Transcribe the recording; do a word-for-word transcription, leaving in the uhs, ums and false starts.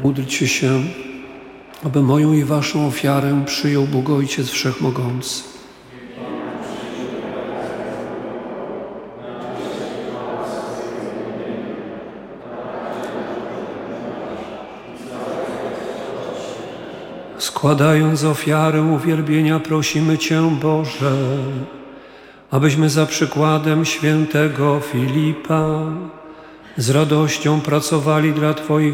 Módlcie się, aby moją i waszą ofiarę przyjął Bóg Ojciec Wszechmogący. Składając ofiarę uwielbienia, prosimy Cię, Boże, abyśmy za przykładem świętego Filipa z radością pracowali dla Twoich